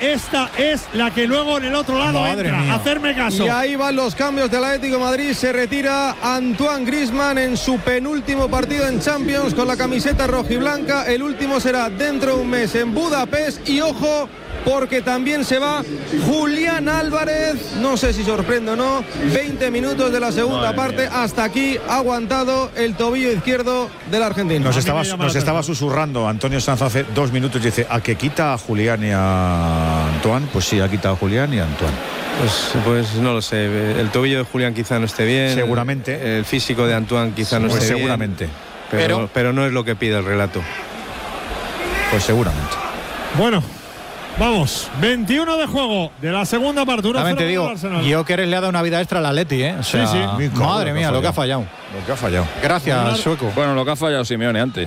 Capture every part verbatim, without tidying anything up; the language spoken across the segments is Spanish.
esta es la que luego en el otro lado Madre entra. mía. Hacerme caso. Y ahí van los cambios del Atlético de Madrid. Se retira Antoine Griezmann en su penúltimo partido en Champions con la camiseta rojiblanca. El último será dentro de un mes en Budapest. Y ojo, porque también se va Julián Álvarez. No sé si sorprende o no. veinte minutos de la segunda Madre parte. mía. Hasta aquí ha aguantado el tobillo izquierdo del argentino. Nos A mí estaba, me llama nos la estaba atención. susurrando Antonio Sanz hace dos minutos. Dice, ¿a que quita a Julián y a Antoine? Pues sí, ha quitado a Julián y a Antoine. Pues, pues no lo sé. El tobillo de Julián quizá no esté bien. Seguramente. El físico de Antoine quizá no Pues esté seguramente. bien. Pero, Pero- pero no es lo que pide el relato. Pues seguramente. Bueno, vamos. veintiuno de juego de la segunda parte. uno También te cero digo, para el Arsenal. Gyökeres le ha dado una vida extra al Atleti, ¿eh? O sea, Sí, sí. Mi cago, madre mía, lo que ha fallado. Lo que ha fallado. Gracias, Sueco. Bueno, lo que ha fallado Simeone antes.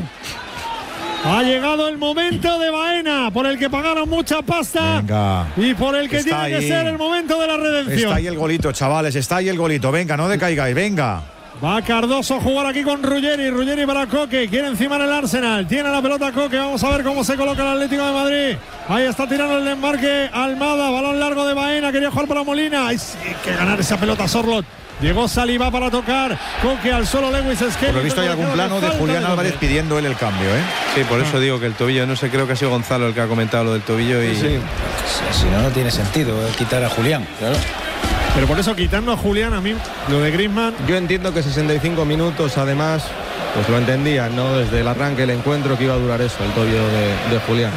Ha llegado el momento de Baena, por el que pagaron mucha pasta. Venga. Y por el que Está tiene que ahí. ser el momento de la redención. Está ahí el golito, chavales. Está ahí el golito. Venga, no decaigáis. Venga. Va Cardoso a jugar aquí con Ruggeri. Ruggeri para Coque. Quiere encimar el Arsenal. Tiene la pelota Coque. Vamos a ver cómo se coloca el Atlético de Madrid. Ahí está tirando el desmarque Almada. Balón largo de Baena. Quería jugar para Molina. Hay que ganar esa pelota Sorlot. Llegó Saliba para tocar. Coque al suelo. Lewis Skelly. Por lo visto hay algún plano de Julián Álvarez pidiendo él el cambio, ¿eh? Sí, por eso digo que el tobillo, no sé, creo que ha sido Gonzalo el que ha comentado lo del tobillo. Y Sí. Si no, no tiene sentido eh, quitar a Julián, claro. Pero por eso quitando a Julián, a mí lo de Griezmann. Yo entiendo que sesenta y cinco minutos, además, pues lo entendía, ¿no? Desde el arranque del encuentro que iba a durar eso, el tobillo de, de Julián.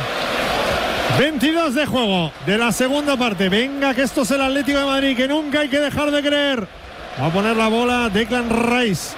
veintidós de juego de la segunda parte. Venga, que esto es el Atlético de Madrid, que nunca hay que dejar de creer. Va a poner la bola Declan Rice.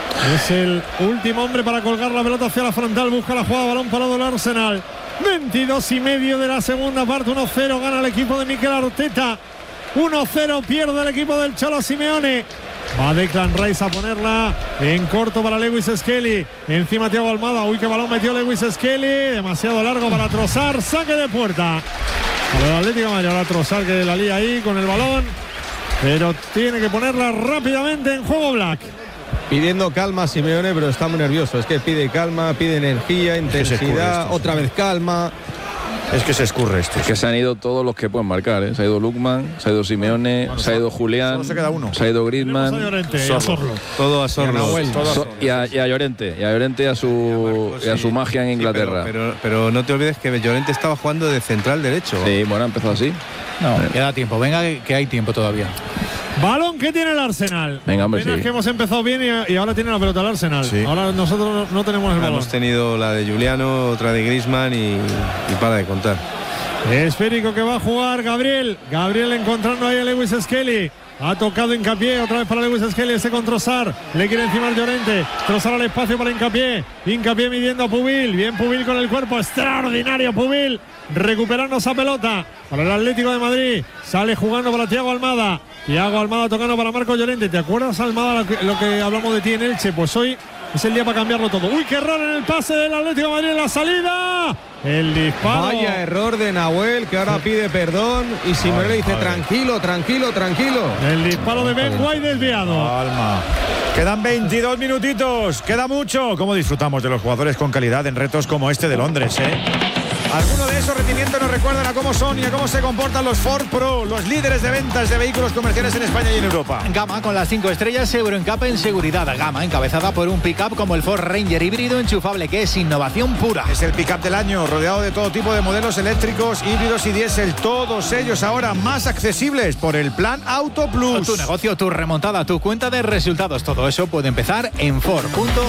Es el último hombre para colgar la pelota hacia la frontal. Busca la jugada, balón parado del Arsenal. veintidós y medio de la segunda parte. uno cero gana el equipo de Mikel Arteta. uno cero pierde el equipo del Cholo Simeone. Va Declan Rice a ponerla en corto para Lewis Skelly. Encima Thiago Almada. Uy, qué balón metió Lewis Skelly. Demasiado largo para Trossard. Saque de puerta. Para el Atlético de Madrid. Ahora Trossard que la lía ahí con el balón. Pero tiene que ponerla rápidamente en juego Black. Pidiendo calma a Simeone, pero está muy nervioso. Es que pide calma, pide energía, se escurre intensidad, esto, otra vez calma. Es que se escurre esto. Es que se han ido todos los que pueden marcar, ¿eh? Se ha ido Lukman, se ha ido Simeone, se ha ido Julián, solo se queda uno. se ha ido Tenemos a Griezmann, Llorente y a Sorlo. todo a Sorlo. So- y, a, y a Llorente, y a Llorente y a su, y a su magia en Sí, Inglaterra. pero, pero, pero no te olvides que Llorente estaba jugando de central derecho. Sí, bueno, ha empezado así. No, queda tiempo. Venga, que, que hay tiempo todavía. Balón que tiene el Arsenal. Venga, hombre, Apenas sí. que hemos empezado bien y, y ahora tiene la pelota el Arsenal. Sí. Ahora nosotros no, no tenemos el balón. Hemos tenido la de Juliano, otra de Griezmann y, y para de contar. Esférico que va a jugar Gabriel. Gabriel encontrando ahí a Lewis Skelly. Ha tocado Hincapié, otra vez para Lewis Skelly, ese con Trossard. Le quiere encimar Llorente. Trossard al espacio para Hincapié. Hincapié midiendo a Pubil. Bien Pubil con el cuerpo. Extraordinario Pubil. Recuperando esa pelota para el Atlético de Madrid. Sale jugando para Thiago Almada. Thiago Almada tocando para Marco Llorente. ¿Te acuerdas, Almada, lo que, lo que hablamos de ti en Elche? Pues hoy es el día para cambiarlo todo. Uy, qué error en el pase del Atlético de Madrid en la salida. El disparo. Vaya error de Nahuel, que ahora pide perdón. Y Simeone le dice, tranquilo, tranquilo, tranquilo. El disparo de Ben White desviado. Calma. Quedan veintidós minutitos. Queda mucho. ¿Cómo disfrutamos de los jugadores con calidad en retos como este de Londres, eh? Algunos de esos rendimientos nos recuerdan a cómo son y a cómo se comportan los Ford Pro, los líderes de ventas de vehículos comerciales en España y en Europa. Gama con las cinco estrellas Euroncap en seguridad. Gama encabezada por un pick-up como el Ford Ranger híbrido enchufable, que es innovación pura. Es el pick-up del año, rodeado de todo tipo de modelos eléctricos, híbridos y diésel. Todos ellos ahora más accesibles por el Plan Auto Plus. Tu negocio, tu remontada, tu cuenta de resultados. Todo eso puede empezar en Ford punto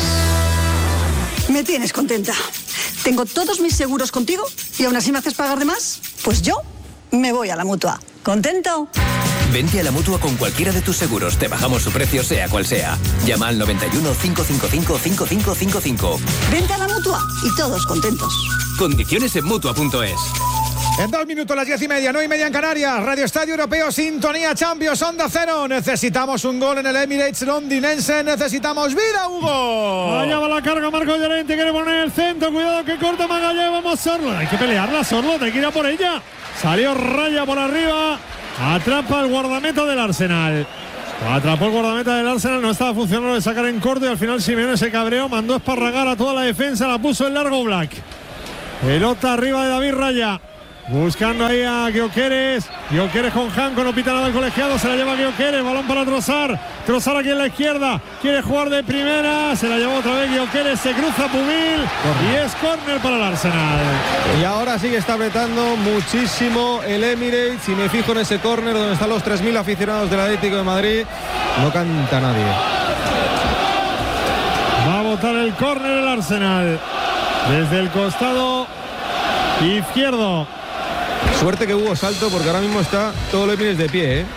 es. Me tienes contenta. Tengo todos mis seguros contigo y aún así me haces pagar de más. Pues yo me voy a la Mutua. ¿Contento? Vente a la Mutua con cualquiera de tus seguros. Te bajamos su precio sea cual sea. Llama al noventa y uno, cincuecientos cincuenta y cinco, cincuenta y cinco cincuenta y cinco. Vente a la Mutua y todos contentos. Condiciones en Mutua punto es. En dos minutos, las diez y media, nueve y media en Canarias. Radio Estadio Europeo, Sintonía Champions, Onda Cero. Necesitamos un gol en el Emirates londinense. Necesitamos vida, Hugo. Allá va la carga Marco Llorente, quiere poner el centro. Cuidado que corta Magallanes. Vamos, Sorlo. Hay que pelearla, Sorlo. Hay que ir a por ella. Salió Raya por arriba. Atrapa el guardameta del Arsenal. Atrapó el guardameta del Arsenal. No estaba funcionando de sacar en corto y al final Simeone se cabreó. Mandó esparragar a toda la defensa. La puso en largo Black. Pelota arriba de David Raya. buscando ahí a Gyökeres. Gyökeres con Janko, no pita nada el colegiado, se la lleva Gyökeres, balón para Trossard. Trossard aquí en la izquierda, quiere jugar de primera, se la lleva otra vez Gyökeres, se cruza Pumil y es córner para el Arsenal. Y ahora sí que está apretando muchísimo el Emirates. Si me fijo en ese córner donde están los tres mil aficionados del Atlético de Madrid, no canta nadie. Va a botar el córner el Arsenal desde el costado izquierdo. Suerte que hubo salto porque ahora mismo está todo el Emirates de pie, ¿eh?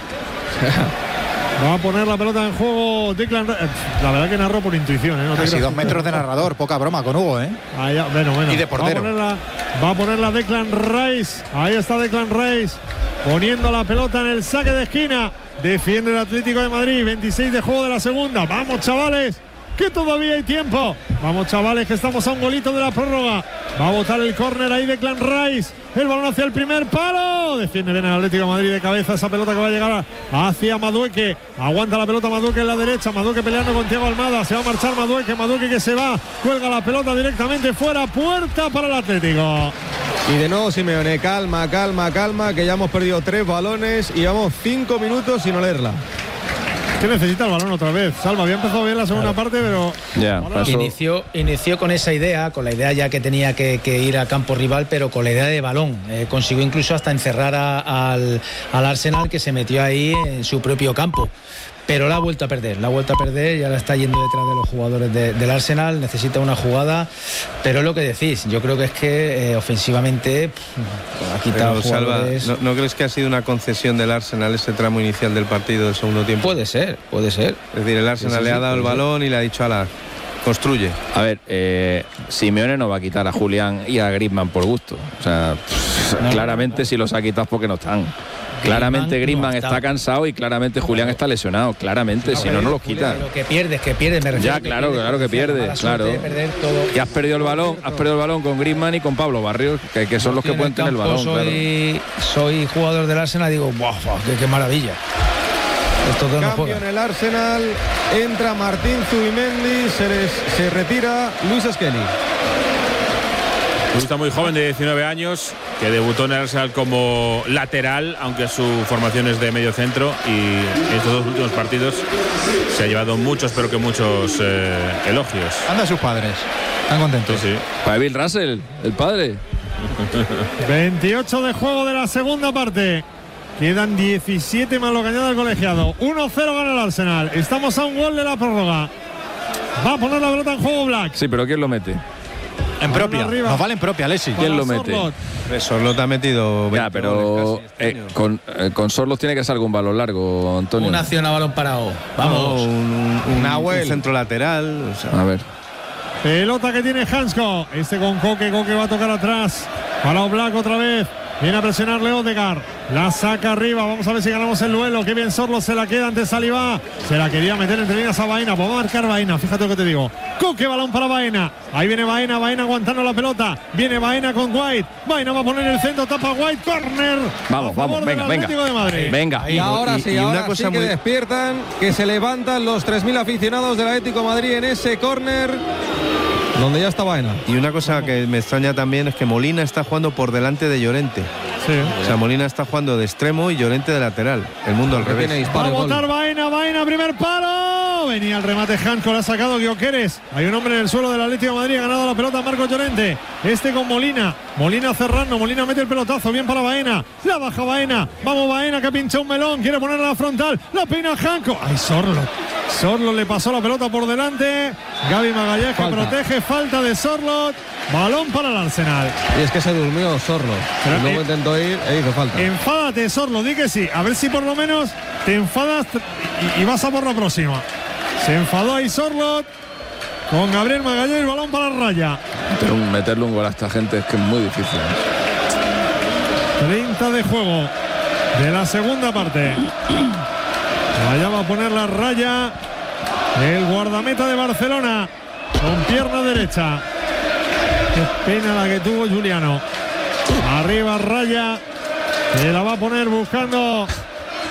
Va a poner la pelota en juego Declan Rice. La verdad que narró por intuición, ¿eh? No Casi dos metros de narrador, poca broma con Hugo, ¿eh? Allá, bueno, bueno. Y de portero. Va a ponerla, va a ponerla Declan Rice. Ahí está Declan Rice poniendo la pelota en el saque de esquina. Defiende el Atlético de Madrid. veintiséis de juego de la segunda. Vamos, chavales, que todavía hay tiempo. Vamos, chavales, que estamos a un golito de la prórroga. Va a botar el córner ahí Declan Rice. El balón hacia el primer palo. Defiende bien el Atlético de Madrid de cabeza. Esa pelota que va a llegar hacia Madueque. Aguanta la pelota Madueque en la derecha. Madueque peleando con Thiago Almada. Se va a marchar Madueque. Madueque que se va. Cuelga la pelota directamente fuera. Puerta para el Atlético. Y de nuevo Simeone, calma, calma, calma, que ya hemos perdido tres balones y llevamos cinco minutos sin olerla. Que necesita el balón otra vez. Salva, había empezado bien la segunda claro. parte, pero ya, inició, inició con esa idea, con la idea ya que tenía que, que ir a campo rival, pero con la idea de balón. Eh, consiguió incluso hasta encerrar a, al, al Arsenal, que se metió ahí en su propio campo. Pero la ha vuelto a perder, la ha vuelto a perder, ya la está yendo detrás de los jugadores de, del Arsenal, necesita una jugada, pero es lo que decís, yo creo que es que eh, ofensivamente pff, ha quitado pero, jugadores. Salva, ¿no, ¿no crees que ha sido una concesión del Arsenal ese tramo inicial del partido del segundo tiempo? Puede ser, puede ser. Es decir, el Arsenal sí, sí, le ha dado el balón ser. y le ha dicho a la construye. A ver, eh, Simeone no va a quitar a Julián y a Griezmann por gusto, o sea, pff, no, claramente no, no. si los ha quitado es porque no están. Claramente Griezmann no está. está cansado y claramente Julián está lesionado, claramente, no, si no, no los quita. Lo que pierdes, que pierdes, me refiero. Ya, claro, que claro que pierde, claro. Y has perdido el balón, has perdido el balón con Griezmann y con Pablo Barrios, que, que son los que pueden tener el balón. Soy, claro. soy jugador del Arsenal, digo, ¡buah, qué, qué maravilla! Estos dos Cambio no en el Arsenal, entra Martín Zubimendi, se, les, se retira Luis Skelly. Está muy joven, de diecinueve años, que debutó en el Arsenal como lateral, aunque su formación es de medio centro, y en estos dos últimos partidos se ha llevado muchos, pero que muchos eh, elogios. Anda sus padres, están contentos. Sí, sí. Para Bill Russell, el padre. veintiocho de juego de la segunda parte. Quedan diecisiete más lo que añade el colegiado. uno cero gana el Arsenal. Estamos a un gol de la prórroga. Va a poner la pelota en juego Black. Sí, pero ¿quién lo mete? En propia, nos vale en propia, Alexis. ¿Quién lo mete? Sorlot ha metido ya, pero este eh, con, eh, con Sorlot tiene que ser algún balón largo, Antonio. Una acción a balón parado. Vamos. No, un, un, un, un centro lateral. O sea. A ver. Pelota que tiene Hansko. Este con Coque. Coque va a tocar atrás. Para Black otra vez. Viene a presionarle Odegaard. La saca arriba. Vamos a ver si ganamos el duelo. Qué bien Sorlot se la queda ante Saliba. Se la quería meter entre líneas a Baena. Vamos a marcar Baena. Fíjate lo que te digo. Coque, balón para Baena. Ahí viene Baena. Baena aguantando la pelota. Viene Baena con White. Baena va a poner el centro. Tapa White. Corner. Vamos, vamos. Venga, venga. De Madrid. Venga. Y ahora sí, y, y ahora una cosa sí muy... que despiertan. Que se levantan los tres mil aficionados del Atlético de Madrid en ese córner, donde ya está Baena. Y una cosa que me extraña también es que Molina está jugando por delante de Llorente. Sí. O sea, Molina está jugando de extremo y Llorente de lateral. El mundo al revés. Va a botar Baena, Baena, primer palo. Venía el remate Hanco, lo ha sacado Gyökeres. Hay un hombre en el suelo del Atlético de Madrid, ha ganado la pelota Marcos Llorente. Este con Molina. Molina cerrando, Molina mete el pelotazo, bien para Baena. La baja Baena. Vamos Baena que pincha un melón, quiere ponerla a la frontal. La peina Hanco. Ay, Sorlot. Sorlot le pasó la pelota por delante. Gaby Magallanes que protege, falta de Sorlot. Balón para el Arsenal. Y es que se durmió Sorlot. Pero luego eh, intentó ir e hizo falta. Enfádate, Sorlot, di que sí. A ver si por lo menos te enfadas y, y vas a por la próxima. Se enfadó ahí Sorlot con Gabriel Magallanes, balón para raya. Pero meterle un gol a esta gente es que es muy difícil. treinta de juego de la segunda parte. Allá va a poner la raya el guardameta de Barcelona con pierna derecha. Qué pena la que tuvo Juliano. Arriba raya. Se la va a poner buscando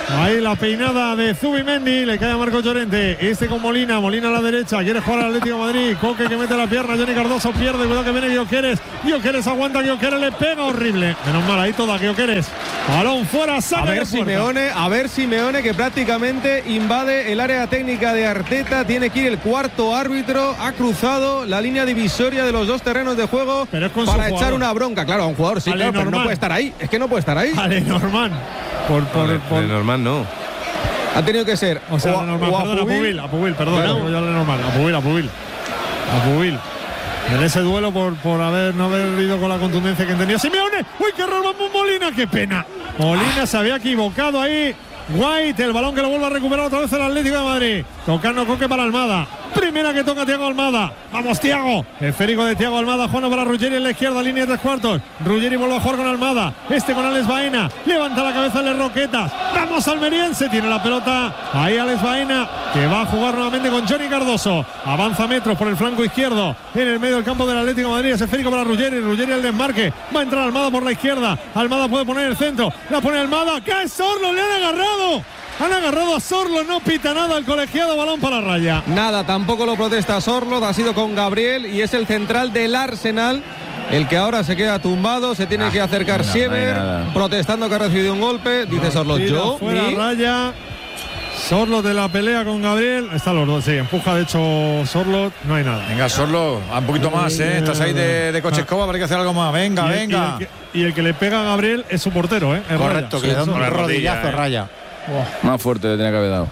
Ahí la peinada de Zubimendi, le cae a Marco Llorente. Este con Molina, Molina a la derecha, quiere jugar al Atlético de Madrid. Coque que mete la pierna, Johnny Cardoso pierde, cuidado que viene Gyökeres. Gyökeres aguanta, Gyökeres le pega horrible. Menos mal, ahí toda Gyökeres. Balón fuera, saca. A ver Simeone, a ver Simeone que prácticamente invade el área técnica de Arteta. Tiene que ir el cuarto árbitro, ha cruzado la línea divisoria de los dos terrenos de juego para echar una bronca. Claro, a un jugador sí, claro, pero no puede estar ahí. Es que no puede estar ahí. Vale, Norman. Por, por, vale, por... normal no. Ha tenido que ser. O sea, o, normal, o a perdón, Pubil, a Pubil, a Pubil, perdón, claro. no, yo le normal, a Pubil, a Pubil. A Pubil. En ese duelo por, por haber no haber ido con la contundencia que tenía Simeone. ¡Uy, qué error! ¡Vamos, Molina! ¡Qué pena! Molina se había equivocado ahí. White, el balón que lo vuelve a recuperar otra vez el Atlético de Madrid. Tocando Coque para Almada. Primera que toca Thiago Almada. Vamos, Thiago. Esférico de Thiago Almada. Juana para Ruggeri en la izquierda, línea de tres cuartos. Ruggeri vuelve a jugar con Almada. Este con Alex Baena. Levanta la cabeza de Roquetas. Vamos, almeriense. Tiene la pelota. Ahí Alex Baena, que va a jugar nuevamente con Johnny Cardoso. Avanza metros por el flanco izquierdo. En el medio del campo del Atlético de Madrid. Es esférico para Ruggeri. Ruggeri el desmarque. Va a entrar Almada por la izquierda. Almada puede poner el centro. La pone Almada. ¡Cae Sorlo! ¡Le han agarrado! Han agarrado a Sorlo, no pita nada el colegiado, balón para la raya. Nada, tampoco lo protesta Sorlo, ha sido con Gabriel y es el central del Arsenal, el que ahora se queda tumbado, se tiene ah, que acercar no, Siever, no protestando que ha recibido un golpe, dice Sorlo, yo, fuera mi... raya. Sorlo de la pelea con Gabriel, están los dos, sí, empuja de hecho Sorlo, no hay nada. Venga, Sorlo, un poquito más, ¿eh? Estás ahí de, de coche escoba, pero hay que hacer algo más, venga, y el, venga. Y el, que, y el que le pega a Gabriel es su portero, ¿eh? Es correcto, raya. que sí, le da un rodillazo, eh. raya. Oh. Más fuerte le tenía que haber dado.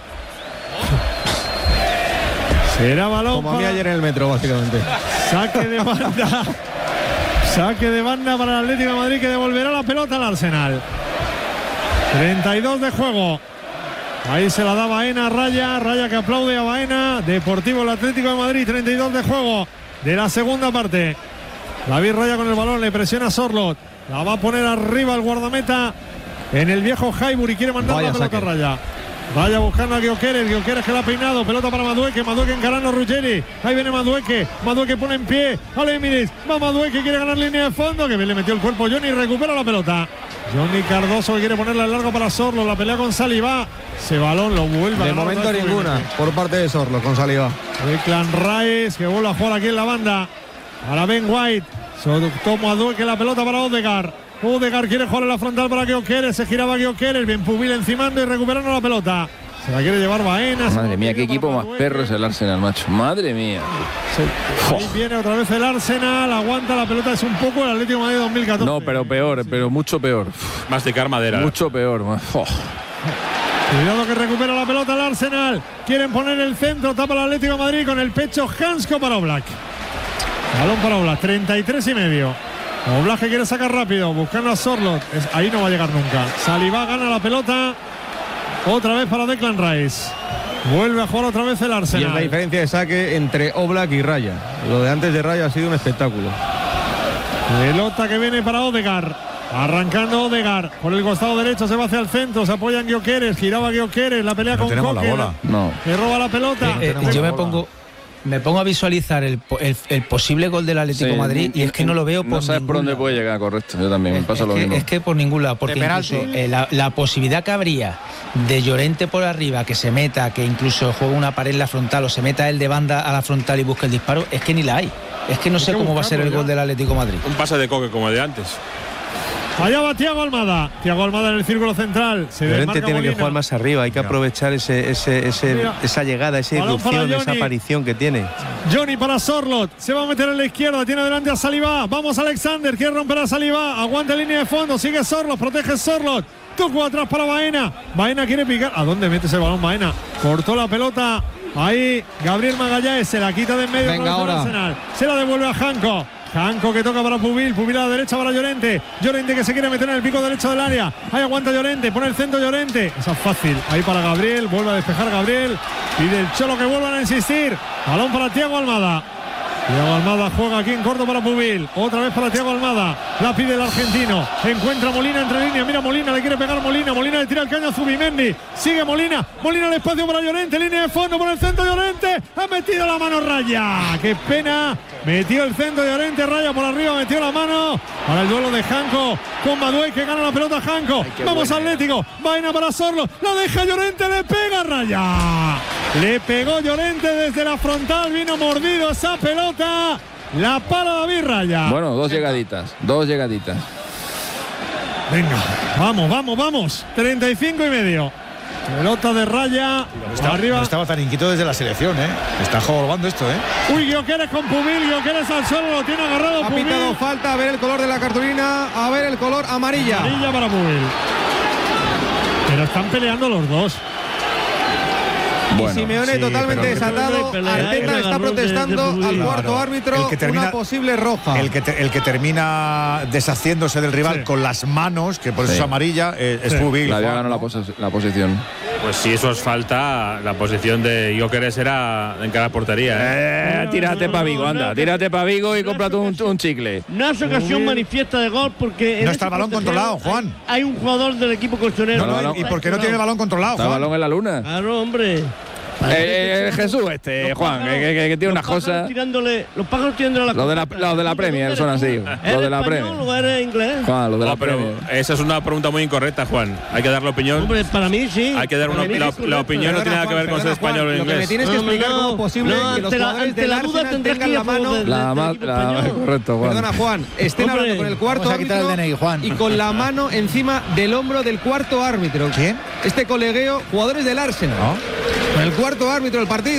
Será balón como para... a mí ayer en el metro, básicamente. Saque de banda. Saque de banda para el Atlético de Madrid, que devolverá la pelota al Arsenal. treinta y dos de juego. Ahí se la da Baena, Raya, Raya que aplaude a Baena. Deportivo el Atlético de Madrid, treinta y dos de juego de la segunda parte. David Raya con el balón, le presiona a Sorlot. La va a poner arriba el guardameta en el viejo Highbury, quiere mandar Vaya la pelota a Raya. Raya buscando a Gyökeres, Gyökeres que la ha peinado, pelota para Madueque, Madueque encarando a Ruggeri, ahí viene Madueque, Madueque pone en pie al Emirates, va Madueque, quiere ganar línea de fondo, que bien le metió el cuerpo Johnny, recupera la pelota. Johnny Cardoso que quiere ponerla en largo para Sorlo, la pelea con Saliba, ese balón lo vuelve de a ganar. De momento ninguna, por parte de Sorlo, con Saliba. Declan Rice que vuelve a jugar aquí en la banda, ahora Ben White, toma Madueque la pelota para Odegaard. Odegaard quiere jugar en la frontal para Gyökeres, se giraba Gyökeres, bien Pubil encimando y recuperando la pelota. Se la quiere llevar Baena. Madre mía, qué equipo más perro es el Arsenal, macho. Madre mía. Sí. Ahí viene otra vez el Arsenal, aguanta la pelota, es un poco el Atlético de Madrid dos mil catorce. No, pero peor, sí. pero mucho peor. Masticar madera. Mucho peor. Oh. Cuidado que recupera la pelota el Arsenal. Quieren poner el centro, tapa el Atlético de Madrid con el pecho Hansko para Oblak. Balón para Oblak, treinta y tres y medio. Oblak que quiere sacar rápido, buscando a Sorlot. Es, ahí no va a llegar nunca. Saliba gana la pelota. Otra vez para Declan Rice. Vuelve a jugar otra vez el Arsenal. Y es la diferencia de saque entre Oblak y Raya. Lo de antes de Raya ha sido un espectáculo. Pelota que viene para Odegaard. Arrancando Odegaard. Por el costado derecho se va hacia el centro. Se apoya en Gyökeres. Giraba Gyökeres. La pelea no con Coque. La bola. No. Le roba la pelota. Eh, eh, yo me pongo... Me pongo a visualizar el, el, el posible gol del Atlético de sí, Madrid y es que no lo veo por No sabes por dónde lado. puede llegar, correcto. Yo también, es, me pasa es lo que, mismo. Es que por ningún lado, porque incluso eh, la, la posibilidad que habría de Llorente por arriba, que se meta, que incluso juegue una pared en la frontal o se meta él de banda a la frontal y busque el disparo, es que ni la hay. Es que no sé cómo va a ser el gol del Atlético de Madrid. Un pase de Coque como el de antes. Allá va Thiago Almada. Thiago Almada en el círculo central. Se Llorente tiene Molina. que jugar más arriba. Hay que Mira. aprovechar ese, ese, ese, esa llegada, esa irrupción, esa aparición que tiene. Johnny para Sorlot. Se va a meter en la izquierda. Tiene delante a Saliba. Vamos Alexander. Quiere romper a Saliba. Aguanta en línea de fondo. Sigue Sorlot. Protege Sorlot. Tocó atrás para Baena. Baena quiere picar. ¿A dónde mete ese balón Baena? Cortó la pelota. Ahí Gabriel Magallanes se la quita de en medio. Venga ahora. Arsenal. Se la devuelve a Hanko. Hanko que toca para Pubil, Pubil a la derecha para Llorente. Llorente que se quiere meter en el pico derecho del área. Ahí aguanta Llorente, pone el centro Llorente. Esa es fácil. Ahí para Gabriel, vuelve a despejar Gabriel. Pide el Cholo que vuelvan a insistir. Balón para Thiago Almada. Thiago Almada juega aquí en corto para Pubil. Otra vez para Thiago Almada. La pide el argentino. Encuentra Molina entre líneas. Mira Molina, le quiere pegar Molina. Molina le tira el caño a Zubimendi. Sigue Molina. Molina al espacio para Llorente. Línea de fondo por el centro Llorente. Ha metido la mano Raya. Qué pena Metió el centro de Llorente, raya por arriba, metió la mano para el duelo de Janko con Maduey, que gana la pelota Janko. Ay, vamos buena, Atlético, eh. vaina para Sorlo, la deja Llorente, le pega raya. Le pegó Llorente desde la frontal, vino mordido esa pelota. La para David Raya. Bueno, dos Venga. llegaditas, dos llegaditas. Venga, vamos, vamos, vamos. treinta y cinco y medio. Pelota de Raya. No estaba, arriba. No estaba tan inquieto desde la selección, ¿eh? Está jugando esto, ¿eh? Uy, Gyökeres con Pubil, Gyökeres al suelo, lo tiene agarrado. Ha pitado falta, a ver el color de la cartulina, a ver el color amarilla. Amarilla para Pubil. Pero están peleando los dos. Bueno, Simeone sí, totalmente desatado. Arteta está protestando de, de al cuarto claro. árbitro termina, una posible roja. El que, te, el que termina deshaciéndose del rival sí. con las manos, que por eso sí. es amarilla, eh, es sí. Pubil. La había ganado la, pos la posición. Pues si eso es falta, la posición de Gyökeres era en cada portería. ¿eh? Eh, tírate para Vigo, anda. Tírate para Vigo y cómprate un, un chicle. No es ocasión manifiesta de gol porque... No está el balón controlado, Juan. Hay, hay un jugador del equipo colchonero. No, no, ¿y por qué no tiene el balón controlado, Juan? Está el balón en la luna. Claro, hombre. Eh, eh, Jesús este los Juan pájaros, que, que, que tiene unas cosas tirándole, los pájaros tirándole a la lo de la, lo de la Premier son así lo de la Premier o eres inglés Juan, lo de la no, pero esa es una pregunta muy incorrecta, Juan. Hay que dar la opinión. Hombre, para mí sí. Hay que dar una, la, la opinión no tiene nada que ver con ser español o inglés. Lo que me tienes que explicar no, cómo es posible no, que los la, jugadores del Arsenal tengan la mano de, la, de, la, la correcto, Juan. Perdona, Juan, estén Hombre, hablando con el cuarto árbitro el D N I, Juan. Y con la mano encima del hombro del cuarto árbitro. ¿Quién? Este colegueo, jugadores del Arsenal. Con el cuarto árbitro del partido.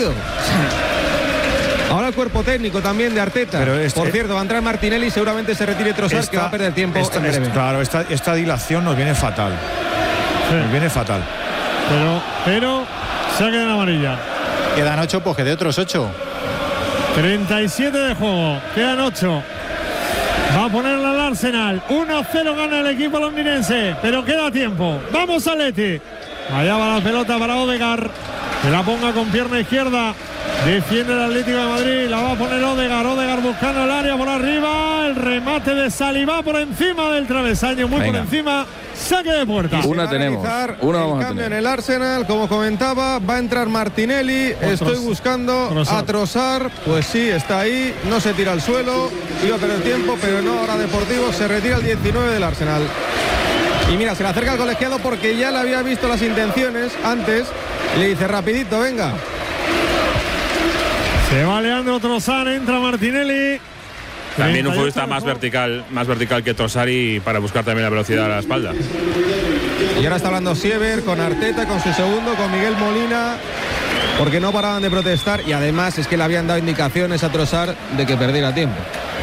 Ahora el cuerpo técnico también de Arteta. Pero este, Por cierto, va a entrar Martinelli y seguramente se retire Trossard, esta, que va a perder tiempo. Esta, en breve. Claro, esta, esta dilación nos viene fatal. Sí. Nos viene fatal. Pero, pero, saque de la amarilla. Quedan ocho, pues que de otros ocho. treinta y siete de juego, quedan ocho. Va a ponerla al Arsenal. uno cero gana el equipo londinense, pero queda tiempo. Vamos, Atleti. Allá va la pelota para Odegaard. Que la ponga con pierna izquierda. Defiende el Atlético de Madrid. La va a poner Odegaard. Odegaard buscando el área por arriba. El remate de Saliba por encima del travesaño. Muy Venga. por encima. Saque de puerta. Una tenemos. Una vamos a tener. En el Arsenal, como comentaba, va a entrar Martinelli. Otros. Estoy buscando Trossard. a Trossard. Pues sí, está ahí. No se tira al suelo. Iba a perder tiempo, pero no. Ahora Deportivo se retira el diecinueve del Arsenal. Y mira, se le acerca al colegiado porque ya le había visto las intenciones antes. Le dice rapidito, venga. Se va Leandro Trossard, entra Martinelli. También un futbolista más vertical, más vertical que Trossard y para buscar también la velocidad a la espalda. Y ahora está hablando Siever con Arteta, con su segundo, con Miguel Molina, porque no paraban de protestar y además es que le habían dado indicaciones a Trossard de que perdiera tiempo.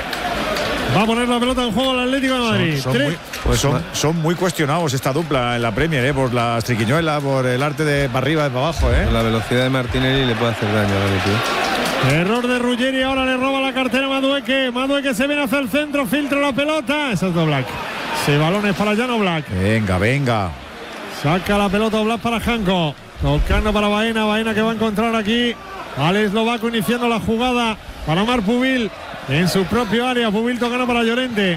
Va a poner la pelota en juego el Atlético de Madrid. Son, son, muy, pues son, son muy cuestionados esta dupla en la Premier, ¿eh? Por las triquiñuelas, por el arte de para arriba y para abajo, ¿eh? La velocidad de Martinelli le puede hacer daño a la Atlético. Error de Ruggeri, ahora le roba la cartera a Madueque. Madueque se viene hacia el centro, filtra la pelota. Eso es Black. Se balones para Jan Oblak. Venga, venga. Saca la pelota Oblak para Janko. Tocando para Baena. Baena que va a encontrar aquí al eslovaco iniciando la jugada para Mar Pubil. En su propio área, Pubil tocando para Llorente.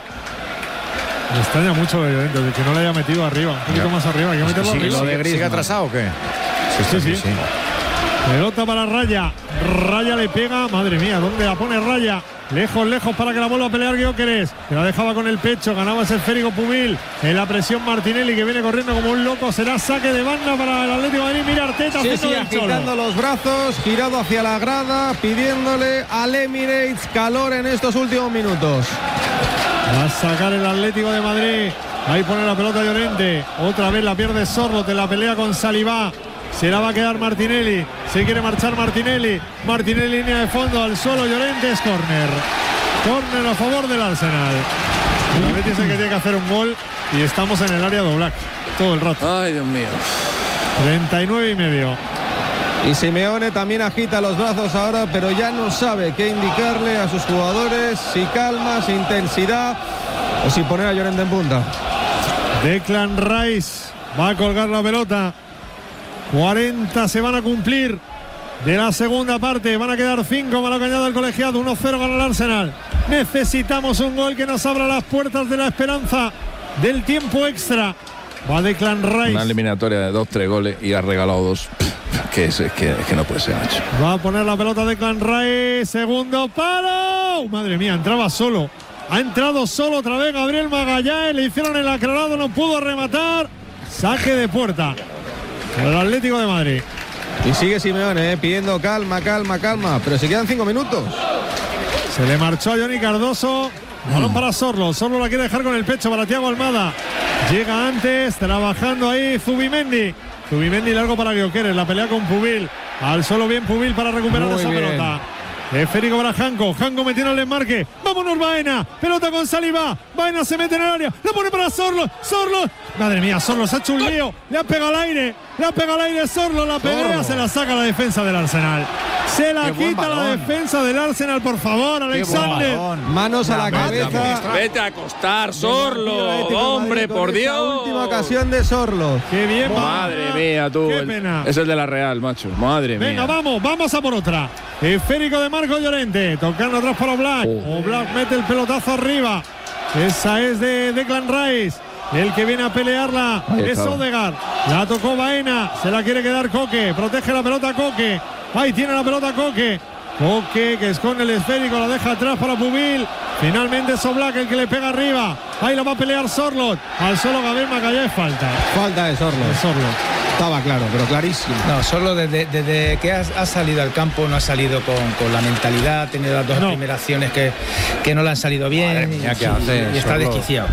Me extraña mucho de Llorente, de que no le haya metido arriba. Un poquito más arriba. Hay que meterlo sí, arriba. ¿Lo de Griezmann sigue atrasado o qué? Sí, sí, sí. sí. Pelota para Raya. Raya le pega. Madre mía, ¿dónde la pone Raya? Lejos, lejos para que la vuelva a pelear Gyökeres. Que la dejaba con el pecho. Ganaba ese esférico Pubil. En la presión Martinelli que viene corriendo como un loco. Será saque de banda para el Atlético de Madrid. Mira Arteta. Sí, sí, agitando los brazos. Girado hacia la grada. Pidiéndole al Emirates calor en estos últimos minutos. Va a sacar el Atlético de Madrid. Ahí pone la pelota Llorente. Otra vez la pierde Sorlo. Te la pelea con Saliba. Se la va a quedar Martinelli. Se quiere marchar Martinelli. Martinelli línea de fondo al suelo. Llorente es córner. Córner a favor del Arsenal. El Betis es el que tiene que hacer un gol. Y estamos en el área de Oblak todo el rato. Ay, Dios mío. treinta y nueve y medio. Y Simeone también agita los brazos ahora, pero ya no sabe qué indicarle a sus jugadores. Si calma, si intensidad o si poner a Llorente en punta. Declan Rice va a colgar la pelota. cuarenta se van a cumplir de la segunda parte. Van a quedar cinco para lo que añade el colegiado. uno cero gana el Arsenal. Necesitamos un gol que nos abra las puertas de la esperanza del tiempo extra. Va Declan Rice. Una eliminatoria de dos, tres goles y ha regalado dos. Que es, es, que, es que no puede ser, macho. Va a poner la pelota Declan Rice. Segundo palo. ¡Wow! Madre mía, entraba solo. Ha entrado solo otra vez Gabriel Magallanes. Le hicieron el aclarado, no pudo rematar. Saque de puerta para el Atlético de Madrid. Y sigue Simeone eh, pidiendo calma, calma, calma. Pero se quedan cinco minutos. Se le marchó a Johnny Cardoso. Balón para Sorlo. Sorlo la quiere dejar con el pecho para Thiago Almada. Llega antes, trabajando ahí Zubimendi. Zubimendi largo para Gyökeres. La pelea con Pubil. Al solo bien Pubil para recuperar Muy esa bien. pelota. Esférico para Janko. Janko metiendo el desmarque. Vámonos Baena. Pelota con Saliba. Baena se mete en el área. La pone para Sorlo. Sorlo. Madre mía, Sorlo se ha hecho un lío. Le ha pegado al aire. Le ha pegado al aire Sorlo. La pelea se la saca la defensa del Arsenal. Se la quita la defensa del Arsenal, por favor, Alexander. Manos a la cabeza. Vete a acostar, Sorlo. Hombre, por Dios. Última ocasión de Sorlo. Qué bien. Madre mía, tú. Qué el- pena. Es el de la Real, macho. Madre mía. Venga, vamos, vamos a por otra. Esférico de Marco Llorente, tocando atrás para Oblak. Oh. Oblak mete el pelotazo arriba. Esa es de Declan Rice. El que viene a pelearla Ahí es estaba. Odegaard. La tocó Baena, se la quiere quedar Coque. Protege la pelota Coque. Ahí tiene la pelota Coque. Coque que esconde el esférico, la deja atrás para Pubil. Finalmente es Oblak el que le pega arriba. Ahí la va a pelear Sorloth. Al solo Gabriel Magallanes falta. Falta de Sorlo. De Sorloth. Estaba claro, pero clarísimo. No, solo desde, desde que ha, ha salido al campo no ha salido con, con la mentalidad, ha tenido las dos No. primeras acciones que, que no le han salido bien. Madre mía, y, ¿qué hace, y está Sorlo? desquiciado.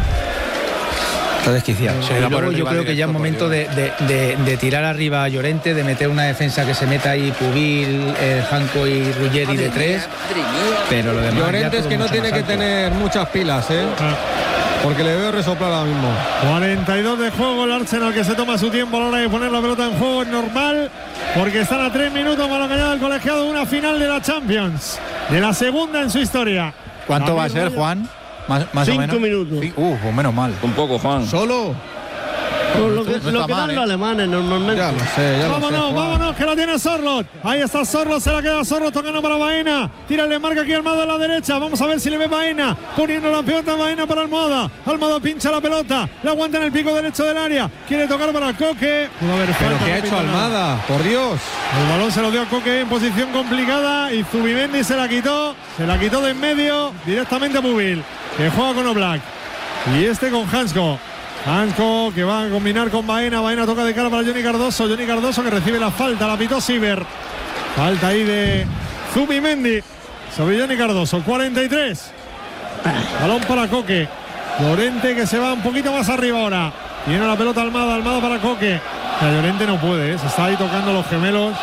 Está desquiciado. Se Y irá por luego el yo rival creo que ya es directo, momento por de, de- de- de tirar arriba a Llorente, de meter una defensa que se meta ahí Pubil, eh, Janko y Ruggeri de tres. Pero lo demás ya Llorente es todo que no mucho tiene más que alto. tener muchas pilas, ¿eh? Porque le veo resoplar ahora mismo. cuarenta y dos de juego, el Arsenal que se toma su tiempo a la hora de poner la pelota en juego, es normal, porque están a tres minutos para lo que añade el colegiado de una final de la Champions, de la segunda en su historia. ¿Cuánto va a David ser, Raya. Juan? Más, más Cinco o menos. minutos. Sí, uh, pues menos mal. Un poco, Juan. Solo. Pues lo que, no está lo que mal, dan ¿eh? los alemanes normalmente. Ya lo sé, ya lo sé. Vámonos, Juan. vámonos, que la tiene Sorloth. Ahí está Sorloth, se la queda Sorloth tocando para Baena. Tira el desmarque aquí Almada a la derecha. Vamos a ver si le ve Baena. Poniendo la pelota Baena para Almada. Almada pincha la pelota. La aguanta en el pico derecho del área. Quiere tocar para Coque. Pudo haber Pero falta, ¿qué no ha hecho pita nada. Almada? Por Dios. El balón se lo dio a Coque en posición complicada y Zubimendi se la quitó. Se la quitó de en medio directamente a Pubil, que juega con Oblak. Y este con Hansko. Hansko que va a combinar con Baena. Baena toca de cara para Johnny Cardoso. Johnny Cardoso que recibe la falta. La pitó Siver. Falta ahí de Zubimendi sobre Johnny Cardoso. cuarenta y tres. Balón para Coque. Llorente que se va un poquito más arriba ahora. Tiene la pelota Almada. Almada para Coque. La Llorente no puede, ¿eh? Se está ahí tocando los gemelos.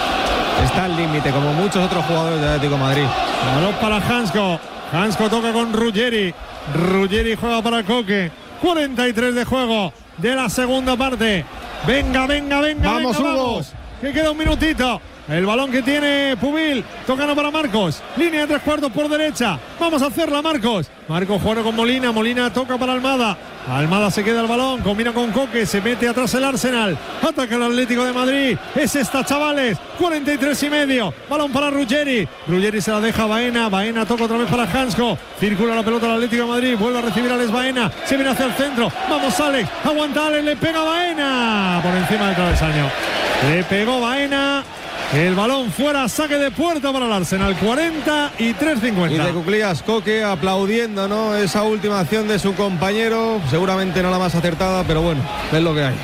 Está al límite, como muchos otros jugadores del Atlético de Madrid. Balón para Hansko. Hansko toca con Ruggeri. Ruggeri juega para Coque. cuarenta y tres de juego de la segunda parte. Venga, venga, venga. Vamos, venga, Hugo. vamos. Que queda un minutito. El balón que tiene Pubil, tocando para Marcos. Línea de tres cuartos por derecha. Vamos a hacerla, Marcos. Marcos juega con Molina. Molina toca para Almada. Almada se queda el balón, combina con Coque, se mete atrás el Arsenal. Ataca el Atlético de Madrid. Es esta, chavales. cuarenta y tres y medio. Balón para Ruggeri. Ruggeri se la deja a Baena. Baena toca otra vez para Hansko. Circula la pelota al Atlético de Madrid. Vuelve a recibir a Alex Baena. Se viene hacia el centro. Vamos, Alex. Aguanta Alex. Le pega Baena. Por encima del travesaño. Le pegó Baena. El balón fuera, saque de puerta para el Arsenal, cuarenta y tres Y cincuenta. de Cuclías Coque aplaudiendo, ¿no? Esa última acción de su compañero. Seguramente no la más acertada, pero bueno, es lo que hay.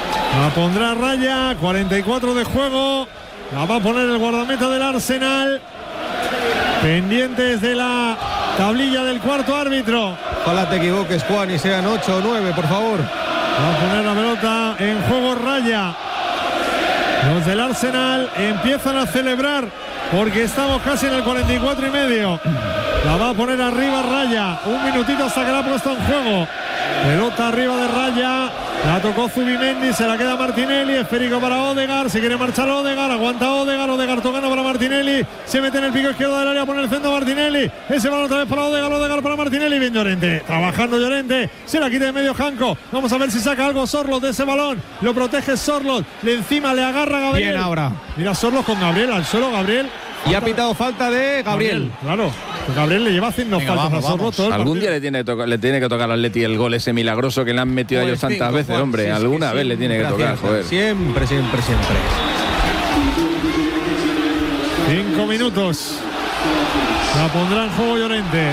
La pondrá raya, cuarenta y cuatro de juego. La va a poner el guardameta del Arsenal. Pendientes de la tablilla del cuarto árbitro. Ojalá te equivoques, Juan, y sean ocho o nueve, por favor. Va a poner la pelota en juego raya. Los del Arsenal empiezan a celebrar porque estamos casi en el cuarenta y cuatro y medio. La va a poner arriba Raya. Un minutito hasta que la ha puesto en juego. Pelota arriba de Raya. La tocó Zubimendi, se la queda Martinelli. Esférico para Odegaard. Se quiere marchar Odegaard. Aguanta Odegaard. Odegaard tocando para Martinelli. Se mete en el pico izquierdo del área. Pone el centro Martinelli. Ese balón otra vez para Odegaard. Odegaard para Martinelli. Bien Llorente. Trabajando Llorente. Se la quita de medio Janko. Vamos a ver si saca algo Sorloth de ese balón. Lo protege Sorloth. Le encima le agarra Gabriel. Bien ahora. Mira Sorloth con Gabriel. Al suelo Gabriel. Y ha pitado falta de Gabriel. Claro. Gabriel le lleva haciendo Venga, faltas vamos, a Sorloth vamos. todo el Algún partido. día le tiene, que tocar, le tiene que tocar al Atleti el gol ese milagroso que le han metido a ellos Pues tantas cinco, veces, Juan. hombre. Sí, es Alguna que vez le tiene que siempre tocar, acierta. joder. Siempre, siempre, siempre. Cinco minutos La pondrá en juego Llorente.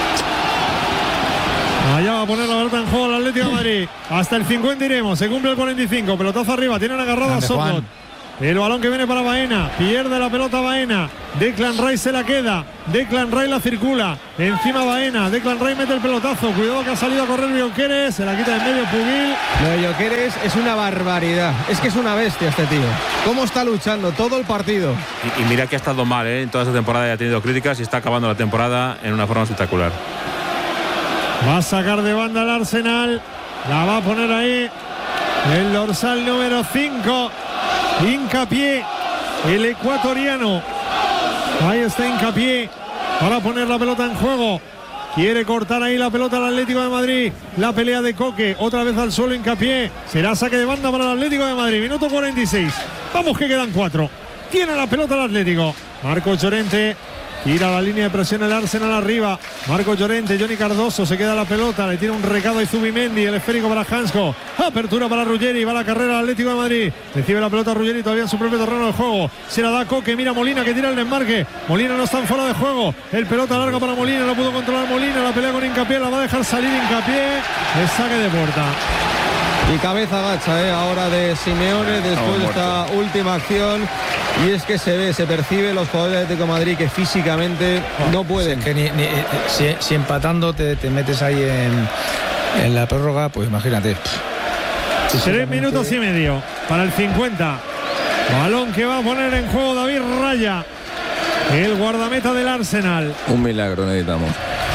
Allá va a poner la pelota en juego el Atlético de Madrid. Hasta el cincuenta iremos. Se cumple el cuarenta y cinco. Pelotazo arriba. Tienen agarrado a Sorlot. El balón que viene para Baena. Pierde la pelota Baena. Declan Rice se la queda. Declan Rice la circula. Encima Baena. Declan Rice mete el pelotazo. Cuidado que ha salido a correr Bioqueres. Se la quita en medio Pubil. Lo de Bioqueres es una barbaridad. Es que es una bestia este tío. ¿Cómo está luchando todo el partido? Y, y mira que ha estado mal, ¿eh? En toda esta temporada ya ha tenido críticas y está acabando la temporada en una forma espectacular. Va a sacar de banda el Arsenal. La va a poner ahí el dorsal número cinco. Hincapié, el ecuatoriano. Ahí está Hincapié para poner la pelota en juego. Quiere cortar ahí la pelota al Atlético de Madrid. La pelea de Coque, otra vez al suelo Hincapié. Será saque de banda para el Atlético de Madrid. Minuto cuarenta y seis. Vamos que quedan cuatro. Tiene la pelota el Atlético. Marco Llorente. Tira la línea de presión el Arsenal arriba. Marco Llorente, Johnny Cardoso, se queda la pelota, le tira un recado a Zubimendi, el esférico para Hansko. Apertura para Ruggeri, va la carrera al Atlético de Madrid. Recibe la pelota Ruggeri todavía en su propio terreno de juego. Se la da Coque, mira Molina que tira el desmarque. Molina no está en fuera de juego. El pelota larga para Molina, no pudo controlar Molina. La pelea con Hincapié, la va a dejar salir Hincapié. El saque de puerta. Y cabeza gacha, ¿eh? Ahora de Simeone después de esta última acción. Y es que se ve, se percibe los jugadores de Atlético de Madrid que físicamente oh, no pueden. Que ni, ni, si, si empatando te, te metes ahí en, en la prórroga, pues imagínate. Tres minutos y medio para el cincuenta. Balón que va a poner en juego David Raya, el guardameta del Arsenal. Un milagro necesitamos.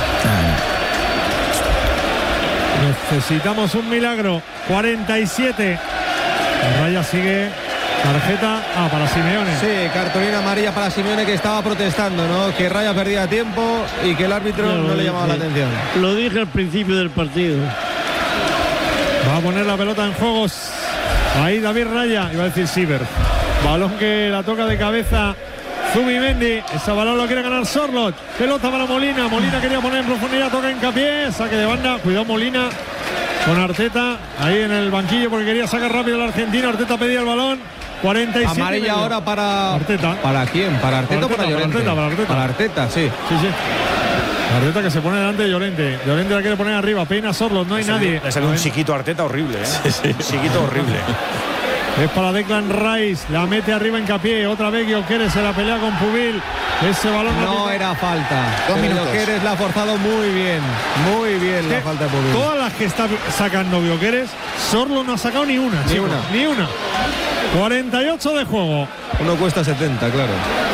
Necesitamos un milagro. cuarenta y siete. Raya sigue. Tarjeta ah, para Simeone. Sí, cartulina amarilla para Simeone, que estaba protestando, ¿no? Que Raya perdía tiempo y que el árbitro no, no le llamaba dije, la atención. Lo dije al principio del partido. Va a poner la pelota en juegos. Ahí David Raya, iba a decir Siever. Balón que la toca de cabeza Zubimendi. Ese balón lo quiere ganar Sorlot. Pelota para Molina. Molina quería poner en profundidad, toca Hincapié. Saque de banda. Cuidado Molina con Arteta ahí en el banquillo porque quería sacar rápido el argentino. Arteta pedía el balón. cuarenta y siete. Amarilla ahora para Arteta. ¿Para quién? ¿Para Arteta o para Llorente? Para Arteta, para Arteta. Para Arteta, sí. Sí, sí. Arteta que se pone delante de Llorente. Llorente la quiere poner arriba. Peina Sorlot, no hay le sale, nadie. Le sale un chiquito Arteta horrible, ¿eh? Sí, sí. Un chiquito horrible. Es para Declan Rice. La mete arriba Hincapié. Otra vez Gyökeres se la pelea con Pubil. Ese balón no, no era falta. Dos minutos. Gyökeres la ha forzado muy bien. Muy bien la falta de Pubil. Todas las que está sacando Gyökeres, Sorlot no ha sacado ni una. Ni chico, una. Ni una. cuarenta y ocho de juego. Uno cuesta setenta, claro.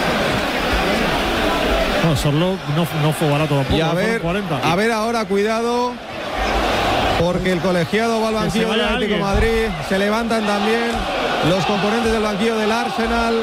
No, Sorlot no, no fue barato tampoco. Y a ver, cuarenta. A ver ahora, cuidado. Porque el colegiado va al banquillo del Atlético de Madrid. Se levantan también los componentes del banquillo del Arsenal.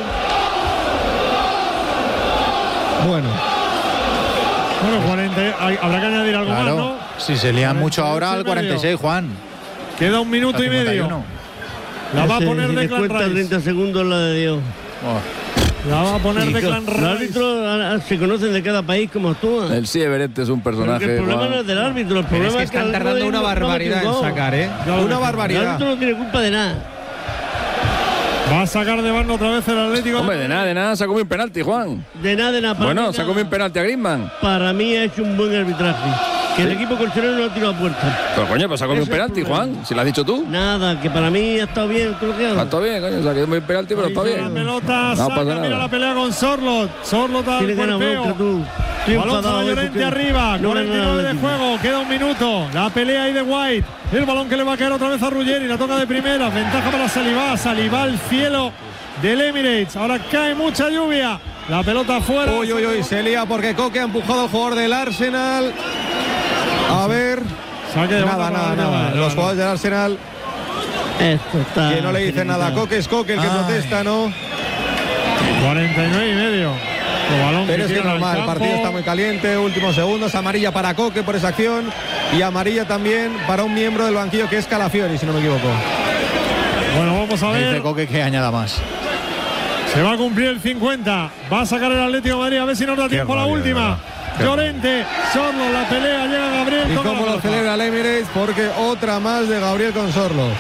Bueno. Bueno, cuarenta, hay, habrá que añadir algo claro. más, ¿no? Si se lían mucho ahora al cuarenta y seis, Juan. Queda un minuto y medio. La va a poner si Declan cuenta Rice. treinta segundos la de Dios. Oh. La va a poner sí, Declan Rice. Los árbitros se conocen de cada país como actúan. El Sieverett es un personaje. El problema Juan. no es del árbitro, el problema es que es que están tardando una barbaridad en sacar, ¿eh? Una barbaridad. El árbitro no tiene culpa de nada. Va a sacar de banda otra vez el Atlético. Hombre, de nada, de nada, se ha comido un penalti, Juan. De nada, de nada. Bueno, se ha comido un penalti a Griezmann. Para mí ha hecho un buen arbitraje. Que sí. El equipo colchonero no ha tirado a puerta. Pero coño, pues se ha comido un penalti, Juan. Si lo has dicho tú. Nada, que para mí ha estado bien bloqueado. Ha estado bien, coño. O sea, que es muy penalti, pero está bien. La pelota, no saca, pasa mira nada. la pelea con Sorlot. Sorlot al golpeo. Balón para Llorente arriba. No, cuarenta y nueve de juego. Queda un minuto. La pelea ahí de White. El balón que le va a caer otra vez a Ruggeri. La toca de primera. Ventaja para Saliba. Saliba al cielo del Emirates. Ahora cae mucha lluvia. La pelota afuera. Uy, uy, uy. Se lía porque Coque ha empujado al jugador del Arsenal. A ver. Saque nada, nada, nada. Los jugadores del Arsenal. Esto está. Que no le dicen nada a Coque. Es Coque el que Ay. protesta, ¿no? cuarenta y nueve y medio. Balón Pero es que normal, el partido está muy caliente, últimos segundos, amarilla para Coque por esa acción y amarilla también para un miembro del banquillo que es Calafiori, si no me equivoco. Bueno, vamos a ver. Dice Coque que añada más. Se va a cumplir el cincuenta, va a sacar el Atlético de Madrid, a ver si nos da tiempo a la última. Llorente, Sorlot, la pelea, llega Gabriel. ¿Y cómo lo celebra el Emirates? Porque otra más de Gabriel con Sorlot.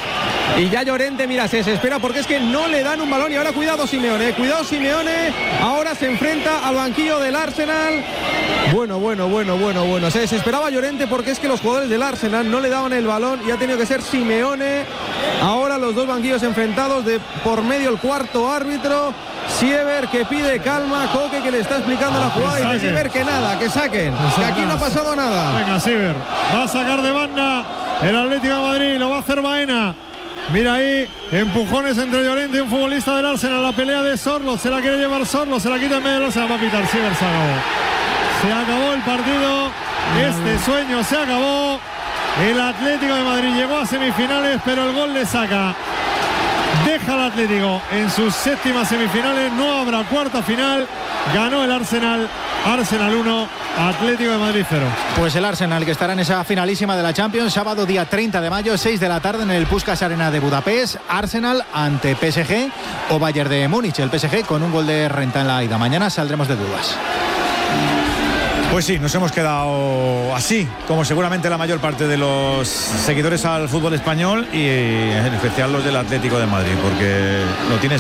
Y ya Llorente, mira, se desespera porque es que no le dan un balón. Y ahora cuidado Simeone, cuidado Simeone. Ahora se enfrenta al banquillo del Arsenal. Bueno, bueno, bueno, bueno, bueno. Se desesperaba Llorente porque es que los jugadores del Arsenal no le daban el balón y ha tenido que ser Simeone. Ahora los dos banquillos enfrentados, de por medio el cuarto árbitro. Siever que pide calma, Coque que le está explicando la jugada y dice Siever que nada, que saquen, que aquí no ha pasado nada. Venga, Siever, va a sacar de banda el Atlético de Madrid, lo va a hacer Baena. Mira ahí, empujones entre Llorente y un futbolista del Arsenal, la pelea de Sorlo, se la quiere llevar Sorlo, se la quita en medio, se la va a pitar Siever, se acabó. Se acabó el partido, este sueño se acabó. El Atlético de Madrid llegó a semifinales, pero el gol le saca. Deja al Atlético en sus séptimas semifinales, no habrá cuarta final. Ganó el Arsenal, Arsenal uno, Atlético de Madrid cero. Pues el Arsenal que estará en esa finalísima de la Champions, sábado día treinta de mayo, seis de la tarde en el Puskás Arena de Budapest. Arsenal ante P S G o Bayern de Múnich. El P S G con un gol de renta en la ida. Mañana saldremos de dudas. Pues sí, nos hemos quedado así, como seguramente la mayor parte de los seguidores al fútbol español y en especial los del Atlético de Madrid, porque lo tienes